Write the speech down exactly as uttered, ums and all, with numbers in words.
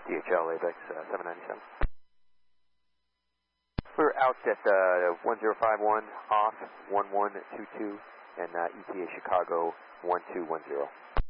D H L ABEX uh, seven ninety-seven. We're out at uh, one zero five one off one one two two and uh, E T A Chicago one two one zero.